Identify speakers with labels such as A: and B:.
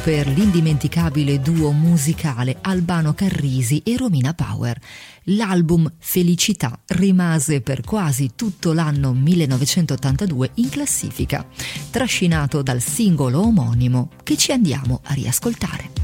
A: per l'indimenticabile duo musicale Albano Carrisi e Romina Power. L'album Felicità rimase per quasi tutto l'anno 1982 in classifica, trascinato dal singolo omonimo che ci andiamo a riascoltare.